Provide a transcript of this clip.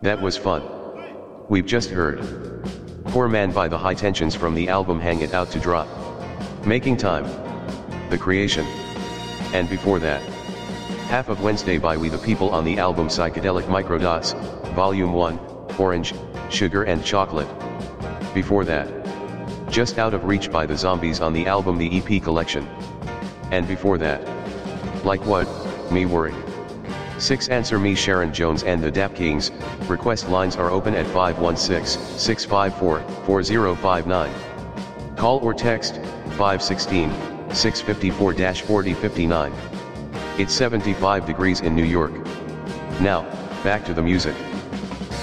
That was fun. We've just heard Poor Man by the High Tensions from the album Hang It Out to Drop. Making Time. The Creation. And before that, Half of Wednesday by We the People on the album Psychedelic Microdots, Volume 1, Orange, Sugar and Chocolate. Before that, Just Out of Reach by the Zombies on the album The EP Collection. And before that, Like What, Me Worry. 6 Answer Me Sharon Jones and the Dap Kings. Request lines are open at 516-654-4059. Call or text 516-654-4059. It's 75 degrees in New York. Now, back to the music.